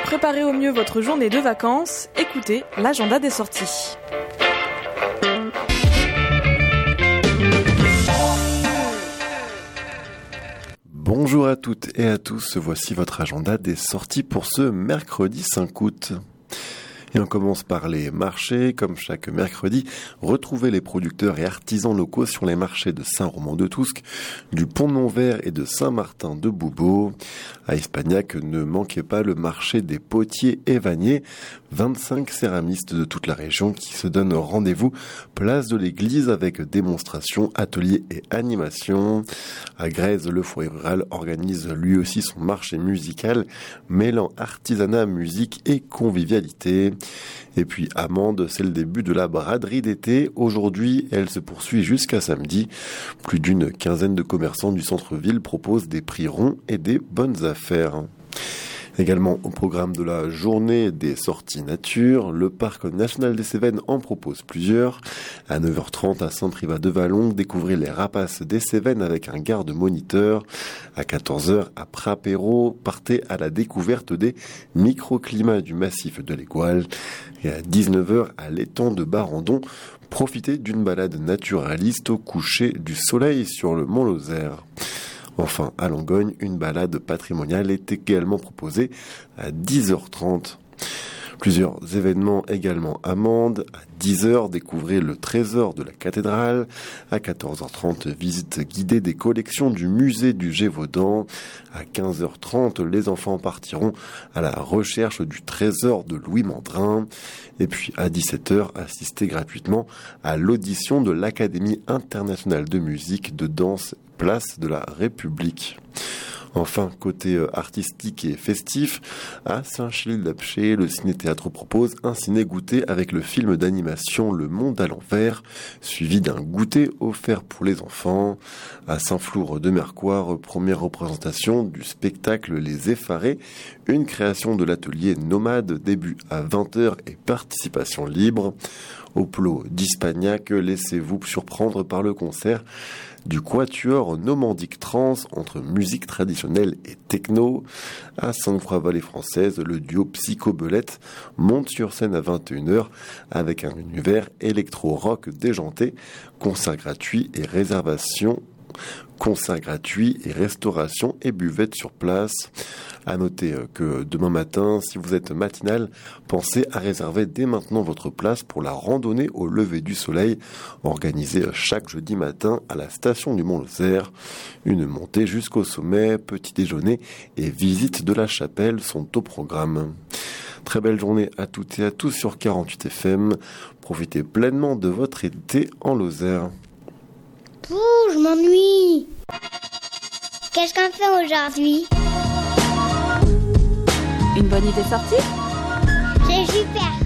préparer au mieux votre journée de vacances, écoutez l'agenda des sorties. Bonjour à toutes et à tous, voici votre agenda des sorties pour ce mercredi 5 août. Et on commence par les marchés. Comme chaque mercredi, retrouvez les producteurs et artisans locaux sur les marchés de Saint-Romain-de-Tousques, du Pont-de-Montvert et de Saint-Martin-de-Boubeau. À Espagnac, ne manquez pas le marché des potiers et vanniers. 25 céramistes de toute la région qui se donnent rendez-vous place de l'église avec démonstrations, ateliers et animations. À Grèze, le foyer rural organise lui aussi son marché musical, mêlant artisanat, musique et convivialité. Et puis à Mende, c'est le début de la braderie d'été. Aujourd'hui, elle se poursuit jusqu'à samedi. Plus d'une quinzaine de commerçants du centre-ville proposent des prix ronds et des bonnes affaires. Également au programme de la journée des sorties nature, le parc national des Cévennes en propose plusieurs. À 9h30 à Saint-Privat-de-Vallon, découvrez les rapaces des Cévennes avec un garde-moniteur. À 14h à Prapéro, partez à la découverte des microclimats du massif de l'Égoile. Et à 19h à l'étang de Barandon, profitez d'une balade naturaliste au coucher du soleil sur le Mont Lozère. Enfin, à Langogne, une balade patrimoniale est également proposée à 10h30. Plusieurs événements également à Mende. À 10h, découvrez le trésor de la cathédrale. À 14h30, visite guidée des collections du musée du Gévaudan. À 15h30, les enfants partiront à la recherche du trésor de Louis Mandrin. Et puis à 17h, assistez gratuitement à l'audition de l'Académie internationale de musique, de danse, place de la République. Enfin, côté artistique et festif, à Saint-Childe-d'Apcher, le ciné-théâtre propose un ciné-goûter avec le film d'animation Le Monde à l'envers, suivi d'un goûter offert pour les enfants. À Saint-Flour-de-Mercoire, première représentation du spectacle Les Effarés, une création de l'atelier Nomade, début à 20h et participation libre. Au Plot d'Ispagnac, laissez-vous surprendre par le concert du quatuor Normandique Trans entre musique traditionnelle et techno. À Sainte-Croix-Vallée française, le duo Psycho-Belette monte sur scène à 21h avec un univers électro-rock déjanté. Concert gratuit et restauration et buvette sur place. À noter que demain matin, si vous êtes matinal, pensez à réserver dès maintenant votre place pour la randonnée au lever du soleil, organisée chaque jeudi matin à la station du Mont Lozère. Une montée jusqu'au sommet, petit déjeuner et visite de la chapelle sont au programme. Très belle journée à toutes et à tous sur 48 FM. Profitez pleinement de votre été en Lozère. Pouh, je m'ennuie. Qu'est-ce qu'on fait aujourd'hui? Une bonne idée sortie? C'est super.